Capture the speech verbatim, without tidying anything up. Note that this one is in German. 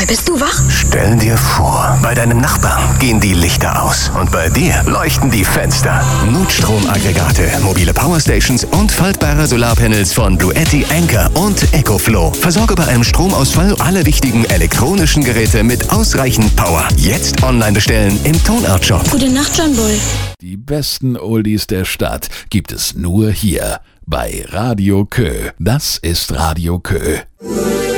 Bist du wach? Stell dir vor, bei deinem Nachbarn gehen die Lichter aus und bei dir leuchten die Fenster. Notstromaggregate, mobile Powerstations und faltbare Solarpanels von Bluetti, Anker und EcoFlow. Versorge bei einem Stromausfall alle wichtigen elektronischen Geräte mit ausreichend Power. Jetzt online bestellen im Tonart Shop. Gute Nacht, John Boy. Die besten Oldies der Stadt gibt es nur hier bei Radio Kö. Das ist Radio Kö.